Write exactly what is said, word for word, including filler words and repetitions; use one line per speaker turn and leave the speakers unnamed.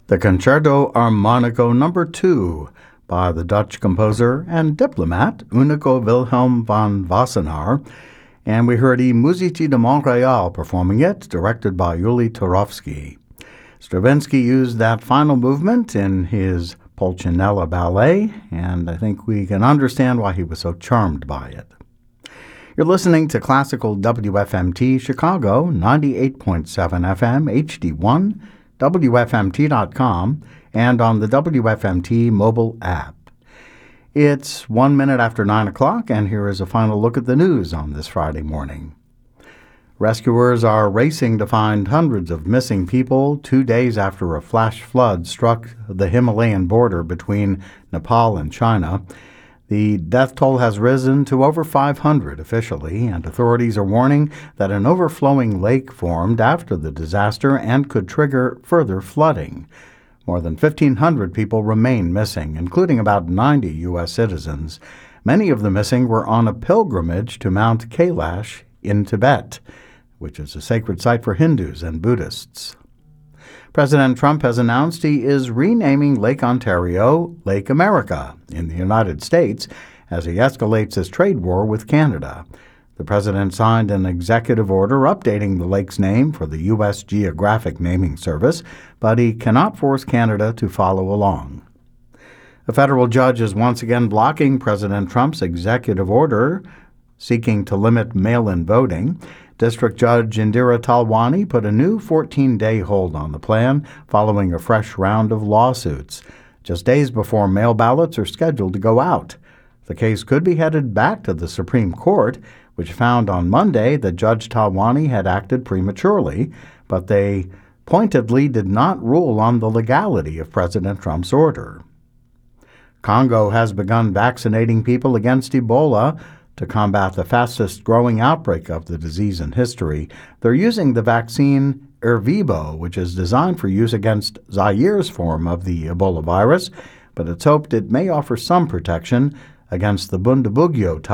the Concerto Armonico number two by the Dutch composer and diplomat Unico Wilhelm van Wassenaar, and we heard I Musici de Montréal performing it, directed by Yuli Turovsky. Stravinsky used that final movement in his Pulcinella ballet, and I think we can understand why he was so charmed by it. You're listening to Classical W F M T Chicago, ninety-eight point seven F M H D one, W F M T dot com, and on the W F M T mobile app. It's one minute after nine o'clock, and here is a final look at the news on this Friday morning. Rescuers are racing to find hundreds of missing people two days after a flash flood struck the Himalayan border between Nepal and China. The death toll has risen to over five hundred officially, and authorities are warning that an overflowing lake formed after the disaster and could trigger further flooding. More than fifteen hundred people remain missing, including about ninety U S citizens. Many of the missing were on a pilgrimage to Mount Kailash in Tibet, which is a sacred site for Hindus and Buddhists. President Trump has announced he is renaming Lake Ontario Lake America in the United States as he escalates his trade war with Canada. The president signed an executive order updating the lake's name for the U S Geographic Naming Service, but he cannot force Canada to follow along. A federal judge is once again blocking President Trump's executive order seeking to limit mail-in voting. District Judge Indira Talwani put a new fourteen-day hold on the plan following a fresh round of lawsuits, just days before mail ballots are scheduled to go out. The case could be headed back to the Supreme Court, which found on Monday that Judge Talwani had acted prematurely, but they pointedly did not rule on the legality of President Trump's order. Congo has begun vaccinating people against Ebola to combat the fastest-growing outbreak of the disease in history. They're using the vaccine Ervebo, which is designed for use against Zaire's form of the Ebola virus, but it's hoped it may offer some protection against the Bundibugyo type.